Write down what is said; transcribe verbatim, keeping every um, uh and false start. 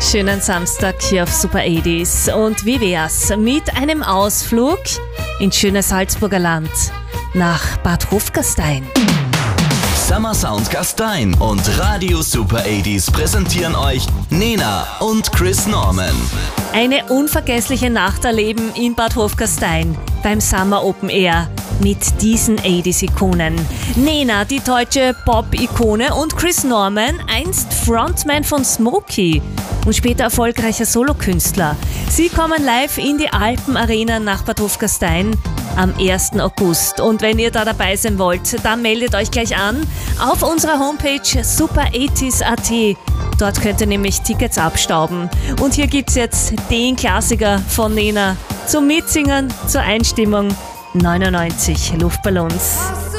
Schönen Samstag hier auf Super achtziger. Und wie wär's mit einem Ausflug ins schöne Salzburger Land nach Bad Hofgastein? Summer Sound Gastein und Radio Super achtziger präsentieren euch Nena und Chris Norman. Eine unvergessliche Nacht erleben in Bad Hofgastein beim Summer Open Air mit diesen achtziger-Ikonen. Nena, die deutsche Pop-Ikone, und Chris Norman, einst Frontman von Smokey und später erfolgreicher Solokünstler. Sie kommen live in die Alpenarena nach Bad Hofgastein am ersten August. Und wenn ihr da dabei sein wollt, dann meldet euch gleich an auf unserer Homepage super achtziger punkt at. Dort könnt ihr nämlich Tickets abstauben. Und hier gibt's jetzt den Klassiker von Nena zum Mitsingen, zur Einstimmung. neunundneunzig Luftballons.